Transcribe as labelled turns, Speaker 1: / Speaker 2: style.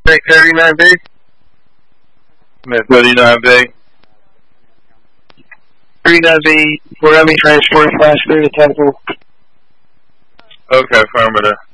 Speaker 1: Mid 39B. Mid 39B.
Speaker 2: 39B, we're having transport class 3 to Temple.
Speaker 1: Okay, affirmative.